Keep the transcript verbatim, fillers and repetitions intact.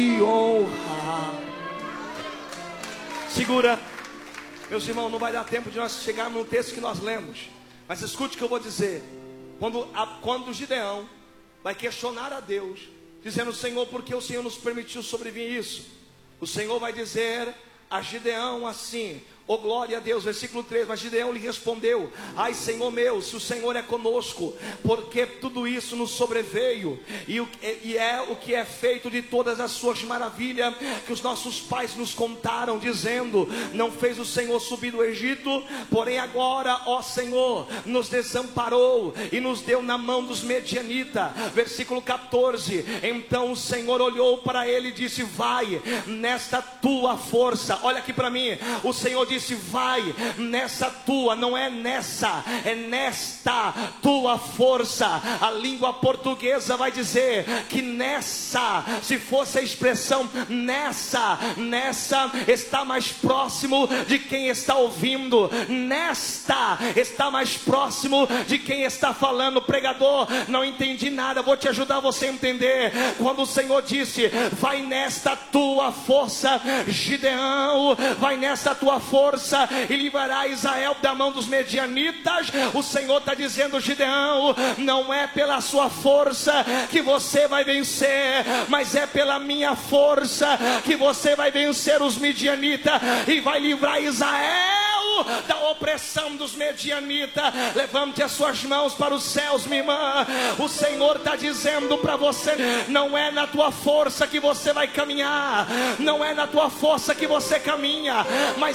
e honra. Segura, meus irmãos, não vai dar tempo de nós chegarmos no texto que nós lemos, mas escute o que eu vou dizer. Quando, a, quando Gideão vai questionar a Deus, dizendo: Senhor, por que o Senhor nos permitiu sobrevir isso? O Senhor vai dizer a Gideão assim: oh glória a Deus, versículo três. Mas Gideão lhe respondeu: ai Senhor meu, se o Senhor é conosco, porque tudo isso nos sobreveio, e, o, e é o que é feito de todas as suas maravilhas que os nossos pais nos contaram, dizendo: não fez o Senhor subir do Egito, porém agora, ó Senhor, nos desamparou e nos deu na mão dos medianitas. Versículo quatorze. Então o Senhor olhou para ele e disse: vai nesta tua força. Olha aqui para mim, o Senhor disse: vai nessa tua, não é nessa, é nesta tua força. A língua portuguesa vai dizer que nessa, se fosse a expressão nessa, nessa está mais próximo de quem está ouvindo, nesta está mais próximo de quem está falando. Pregador, não entendi nada, vou te ajudar você a entender. Quando o Senhor disse: vai nesta tua força, Gideão, vai nesta tua força e livrará Israel da mão dos medianitas. O Senhor está dizendo: Gideão, não é pela sua força que você vai vencer, mas é pela minha força que você vai vencer os medianitas e vai livrar Israel da opressão dos medianitas. Levante as suas mãos para os céus, minha irmã. O Senhor está dizendo para você: não é na tua força que você vai caminhar, não é na tua força que você caminha, mas